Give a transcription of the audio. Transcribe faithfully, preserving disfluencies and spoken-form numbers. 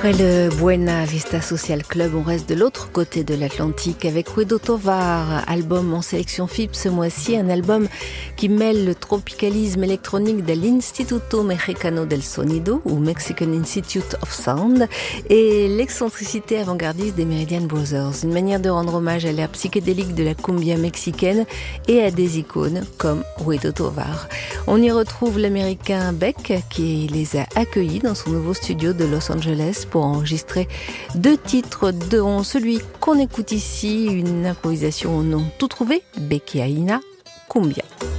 Après le Buena Vista Social Club, on reste de l'autre côté de l'Atlantique avec Guido Tovar, album en sélection F I P ce mois-ci, un album qui mêle le tropicalisme électronique de l'Instituto Mexicano del Sonido ou Mexican Institute of Sound et l'excentricité avant-gardiste des Meridian Brothers, une manière de rendre hommage à l'ère psychédélique de la cumbia mexicaine et à des icônes comme Guido Tovar. On y retrouve l'américain Beck qui les a accueillis dans son nouveau studio de Los Angeles pour enregistrer deux titres, dont celui qu'on écoute ici, une improvisation au nom tout trouvé, Becchiaina Cumbia.